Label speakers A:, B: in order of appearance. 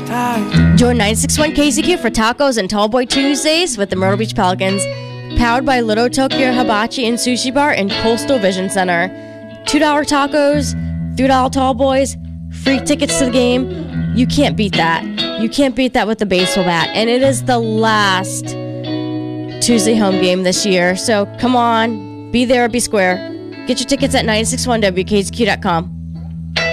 A: Join 961 KZQ for tacos and Tallboy Tuesdays with the Myrtle Beach Pelicans. Powered by Little Tokyo Hibachi and Sushi Bar and Coastal Vision Center. $2 tacos, $3 Tallboys, free tickets to the game. You can't beat that. You can't beat that with the baseball bat. And it is the last Tuesday home game this year. So come on, be there or be square. Get your tickets at 961WKZQ.com.